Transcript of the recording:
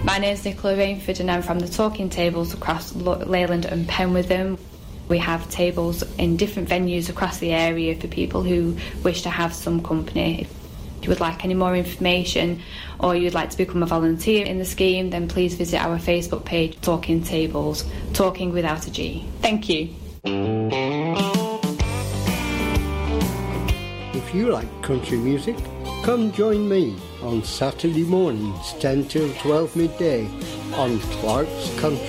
My name's Nicola Rainford and I'm from the Talking Tables across Leyland and Penwitham. We have tables in different venues across the area for people who wish to have some company. If you would like any more information or you'd like to become a volunteer in the scheme, then please visit our Facebook page, Talking Tables, talking without a G. Thank you. If you like country music, come join me on Saturday mornings 10 till 12 midday on Clark's Country.